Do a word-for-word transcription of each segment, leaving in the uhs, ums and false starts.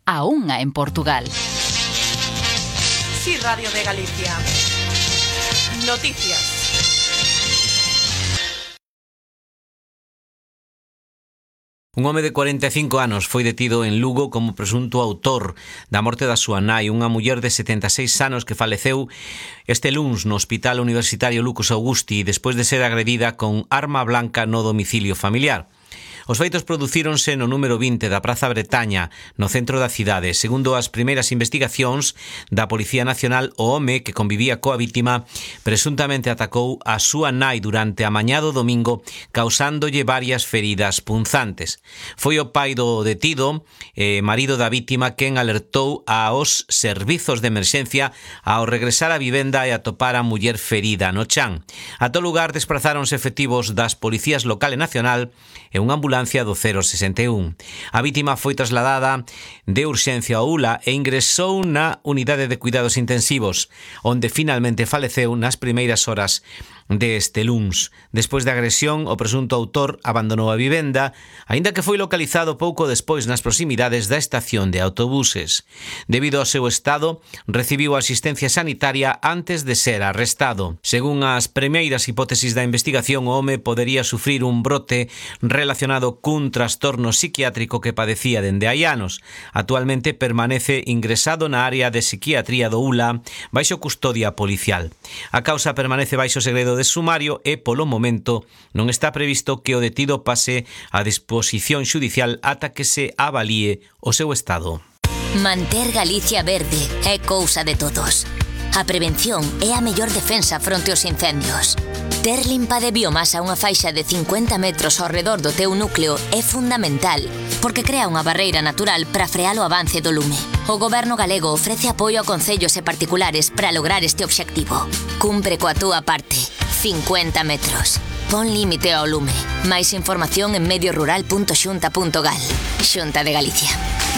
a unha en Portugal. Sí, Radio de Galicia. Noticias. Un home de cuarenta e cinco anos foi detido en Lugo como presunto autor da morte da súa nai, unha muller de setenta e seis anos que faleceu este luns no Hospital Universitario Lucas Augusti despois de ser agredida con arma blanca no domicilio familiar. Os feitos producíronse no número vinte da Praza Bretaña, no centro da cidade. Segundo as primeiras investigacións da Policía Nacional, o home que convivía coa vítima presuntamente atacou a súa nai durante a mañá do domingo, causándolle varias feridas punzantes. Foi o pai do detido, eh, marido da vítima, quen alertou aos servizos de emerxencia ao regresar á vivenda e atopar a muller ferida no chan. A todo lugar desprazáronse efectivos das policías local e nacional e unha ambulancia do cero sesenta e un. A vítima foi trasladada de urxencia ao U L A e ingresou na unidade de cuidados intensivos, onde finalmente faleceu nas primeiras horas deste luns. Despois da agresión, o presunto autor abandonou a vivenda, aínda que foi localizado pouco despois nas proximidades da estación de autobuses. Debido ao seu estado, recibiu asistencia sanitaria antes de ser arrestado. Según as primeiras hipótesis da investigación, o home podería sufrir un brote relacionado cun trastorno psiquiátrico que padecía dende hai anos. Actualmente permanece ingresado na área de psiquiatría do U L A baixo custodia policial. A causa permanece baixo segredo de sumario e, polo momento, non está previsto que o detido pase a disposición xudicial ata que se avalíe o seu estado. Manter Galicia verde é cousa de todos. A prevención é a mellor defensa fronte aos incendios. Ter limpa de biomasa unha faixa de cincuenta metros ao redor do teu núcleo é fundamental, porque crea unha barreira natural para frear o avance do lume. O Goberno galego ofrece apoio a concellos e particulares para lograr este obxectivo. Cumpre coa túa parte. cincuenta metros. Pon límite ao lume. Máis información en medio rural punto xunta punto gal. Xunta de Galicia.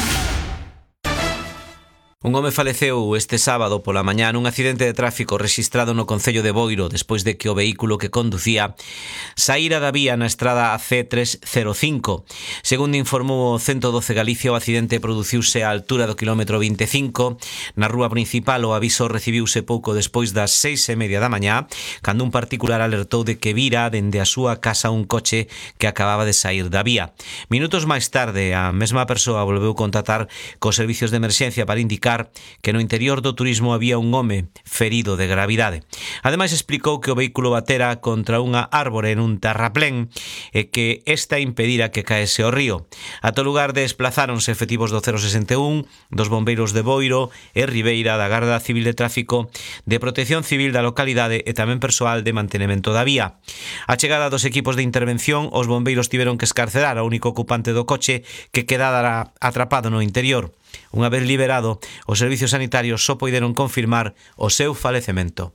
Un home faleceu este sábado pola mañá nun accidente de tráfico rexistrado no concello de Boiro despois de que o vehículo que conducía saíra da vía na estrada A C trescentos cinco. Segundo informou o ciento doce Galicia, o accidente produciuse á altura do quilómetro vinte e cinco. Na rúa principal o aviso recibiuse pouco despois das seis e media da mañá, cando un particular alertou de que vira dende a súa casa un coche que acababa de sair da vía. Minutos máis tarde, a mesma persoa volveu contactar cos servizos de emerxencia para indicar que no interior do turismo había un home ferido de gravidade. Ademais, explicou que o vehículo batera contra unha árbore nun terraplén e que esta impedira que caese ao río. A todo lugar desplazáronse efectivos do cero sesenta e un, dos bombeiros de Boiro e Ribeira, da Garda Civil de Tráfico, de Protección Civil da localidade e tamén persoal de mantenemento da vía. A chegada dos equipos de intervención, os bombeiros tiveron que escarcerar ao único ocupante do coche que quedara atrapado no interior. Unha vez liberado, os servizos sanitarios só poideron confirmar o seu falecemento.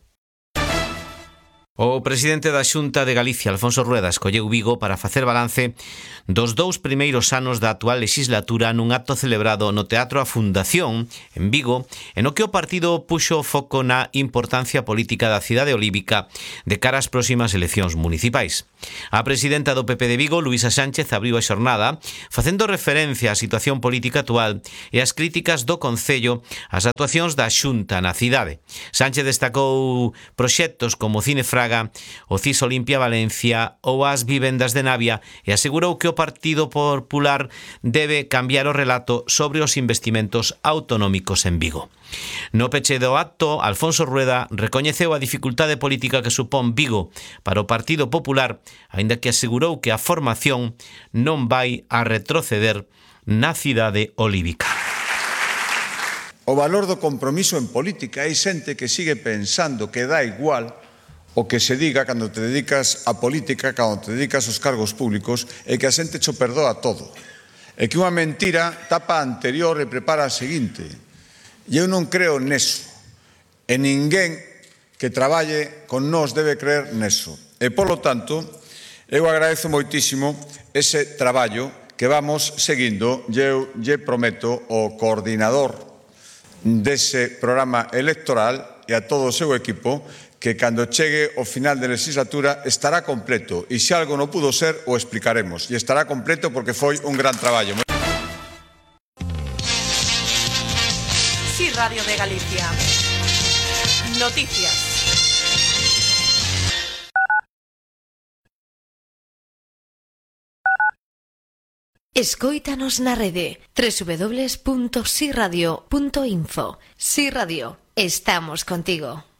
O presidente da Xunta de Galicia, Alfonso Rueda, escolleu Vigo para facer balance dos dous primeiros anos da actual legislatura nun acto celebrado no Teatro A Fundación, en Vigo, en o que o partido puxo o foco na importancia política da cidade olívica de cara ás próximas eleccións municipais. A presidenta do P P de Vigo, Luísa Sánchez, abriu a xornada facendo referencia á situación política actual e ás críticas do Concello ás actuacións da Xunta na cidade. Sánchez destacou proxectos como Cine Fraga, o C I S Olimpia Valencia ou as vivendas de Navia e asegurou que o Partido Popular debe cambiar o relato sobre os investimentos autonómicos en Vigo. No peche do acto, Alfonso Rueda recoñeceu a dificultade política que supón Vigo para o Partido Popular, aínda que asegurou que a formación non vai a retroceder na cidade olívica. O valor do compromiso en política. Hai xente que sigue pensando que dá igual o que se diga cando te dedicas a política, cando te dedicas aos cargos públicos, e que a xente cho perdoa todo. E que unha mentira tapa a anterior e prepara a seguinte. E eu non creo neso. E ninguén que traballe con nós debe creer neso. E, polo tanto, eu agradezo moitísimo ese traballo que vamos seguindo. Eu lle prometo ao coordinador dese programa electoral e a todo o seu equipo que cando chegue o final de legislatura estará completo. E se algo non pudo ser, o explicaremos. E estará completo porque foi un gran traballo. Si Radio de Galicia. Noticias. Escóitanos na rede doble u doble u doble u punto si radio punto info. Si Radio, estamos contigo.